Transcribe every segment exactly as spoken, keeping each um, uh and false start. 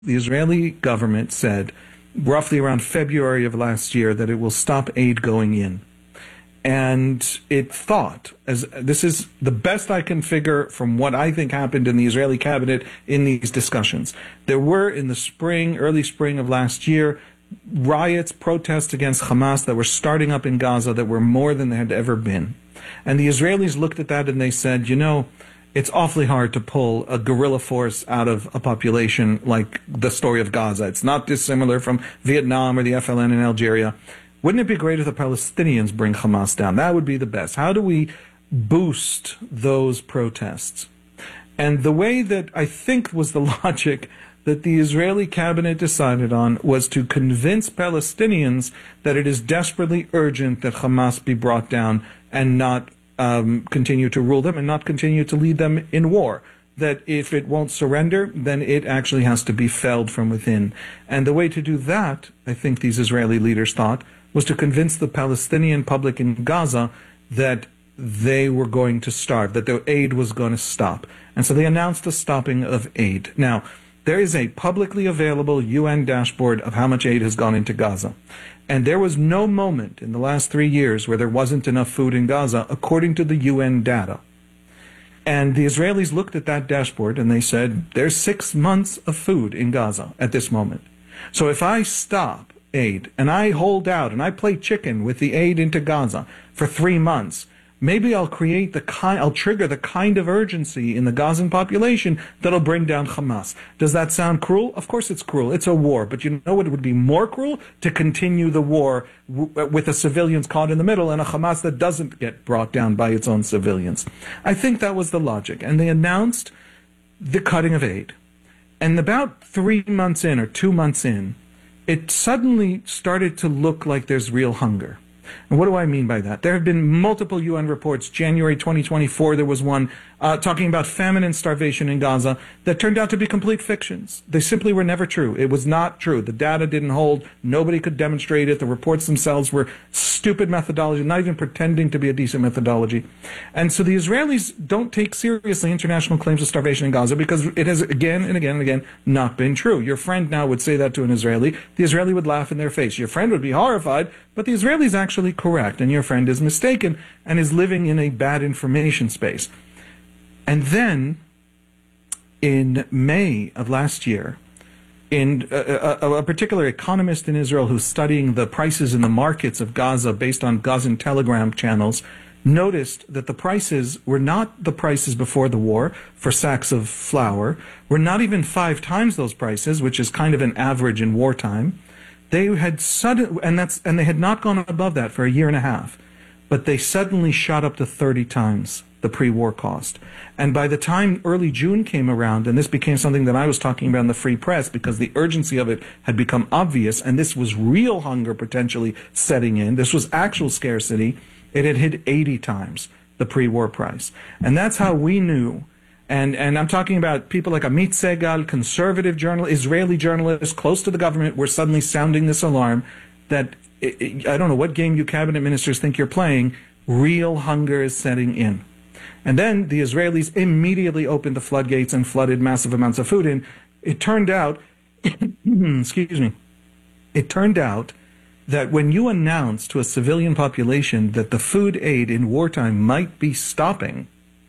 The Israeli government said, roughly around February of last year, that it will stop aid going in. And it thought, as this is the best I can figure from what I think happened in the Israeli cabinet in these discussions. There were, in the spring, early spring of last year, riots, protests against Hamas that were starting up in Gaza that were more than there had ever been. And the Israelis looked at that and they said, you know, it's awfully hard to pull a guerrilla force out of a population like the story of Gaza. It's not dissimilar from Vietnam or the F L N in Algeria. Wouldn't it be great if the Palestinians bring Hamas down? That would be the best. How do we boost those protests? And the way that I think was the logic that the Israeli cabinet decided on was to convince Palestinians that it is desperately urgent that Hamas be brought down and not um, continue to rule them and not continue to lead them in war. That if it won't surrender, then it actually has to be felled from within. And the way to do that, I think these Israeli leaders thought, was to convince the Palestinian public in Gaza that they were going to starve, that their aid was going to stop. And so they announced the stopping of aid. Now, there is a publicly available U N dashboard of how much aid has gone into Gaza. And there was no moment in the last three years where there wasn't enough food in Gaza, according to the U N data. And the Israelis looked at that dashboard and they said, there's six months of food in Gaza at this moment. So if I stop aid and I hold out and I play chicken with the aid into Gaza for three months, maybe I'll create the kind, I'll trigger the kind of urgency in the Gazan population that'll bring down Hamas. Does that sound cruel? Of course it's cruel. It's a war. But you know what would be more cruel? To continue the war w- with the civilians caught in the middle and a Hamas that doesn't get brought down by its own civilians. I think that was the logic. And they announced the cutting of aid. And about three months in or two months in, it suddenly started to look like there's real hunger. And what do I mean by that? There have been multiple U N reports. January twenty twenty-four, there was one uh, talking about famine and starvation in Gaza that turned out to be complete fictions. They simply were never true. It was not true. The data didn't hold. Nobody could demonstrate it. The reports themselves were stupid methodology, not even pretending to be a decent methodology. And so the Israelis don't take seriously international claims of starvation in Gaza because it has again and again and again not been true. Your friend now would say that to an Israeli. The Israeli would laugh in their face. Your friend would be horrified, but the Israeli is actually correct, and your friend is mistaken and is living in a bad information space. And then, in May of last year, in a, a, a particular economist in Israel who's studying the prices in the markets of Gaza based on Gazan telegram channels noticed that the prices were not the prices before the war for sacks of flour, were not even five times those prices, which is kind of an average in wartime. They had sudden, and that's, and they had not gone above that for a year and a half, but they suddenly shot up to thirty times the pre-war cost. And by the time early June came around, and this became something that I was talking about in the Free Press because the urgency of it had become obvious, and this was real hunger potentially setting in, this was actual scarcity, it had hit eighty times the pre-war price. And that's how we knew. And, and I'm talking about people like Amit Segal, conservative journalist, Israeli journalists close to the government were suddenly sounding this alarm that, it, it, I don't know what game you cabinet ministers think you're playing, real hunger is setting in. And then the Israelis immediately opened the floodgates and flooded massive amounts of food in. It turned out, excuse me, it turned out that when you announce to a civilian population that the food aid in wartime might be stopping,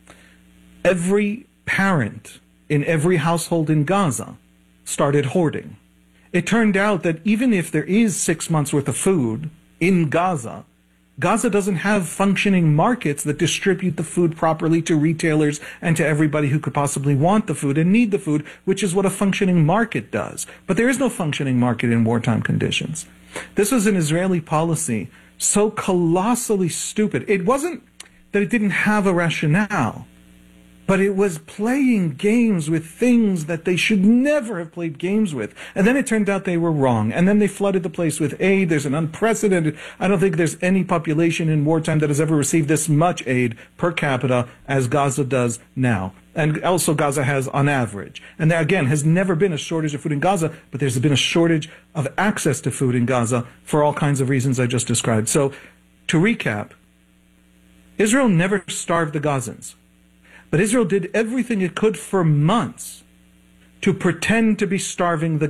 every parent in every household in Gaza started hoarding. It turned out that even if there is six months worth of food in Gaza, Gaza doesn't have functioning markets that distribute the food properly to retailers and to everybody who could possibly want the food and need the food, which is what a functioning market does. But there is no functioning market in wartime conditions. This was an Israeli policy so colossally stupid. It wasn't that it didn't have a rationale, but it was playing games with things that they should never have played games with. And then it turned out they were wrong. And then they flooded the place with aid. There's an unprecedented, I don't think there's any population in wartime that has ever received this much aid per capita as Gaza does now. And also Gaza has on average. And there, again, has never been a shortage of food in Gaza, but there's been a shortage of access to food in Gaza for all kinds of reasons I just described. So, to recap, Israel never starved the Gazans. But Israel did everything it could for months to pretend to be starving the